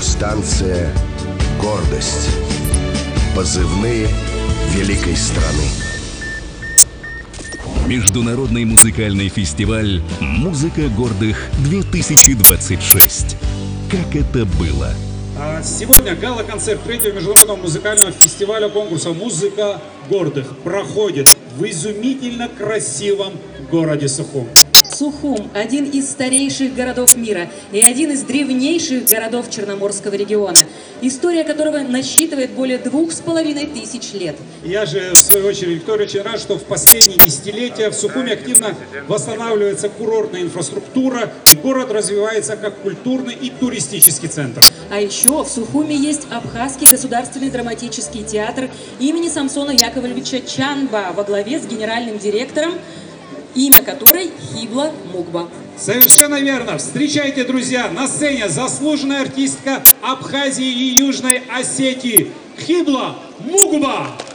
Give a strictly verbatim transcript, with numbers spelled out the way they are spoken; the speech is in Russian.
Радиостанция «Гордость». Позывные великой страны. Международный музыкальный фестиваль «Музыка гордых-две тысячи двадцать шесть». Как это было? Сегодня гала-концерт третьего международного музыкального фестиваля конкурса «Музыка гордых» проходит в изумительно красивом городе Сухум. Сухум – один из старейших городов мира и один из древнейших городов Черноморского региона, история которого насчитывает более двух с половиной тысяч лет. Я же, в свою очередь, Виктория, очень рад, что в последние десятилетия в Сухуме активно восстанавливается курортная инфраструктура, и город развивается как культурный и туристический центр. А еще в Сухуме есть Абхазский государственный драматический театр имени Самсона Яковлевича Чанба во главе с генеральным директором, имя которой Хибла Мукба. Совершенно верно. Встречайте, друзья, на сцене заслуженная артистка Абхазии и Южной Осетии Хибла Мукба.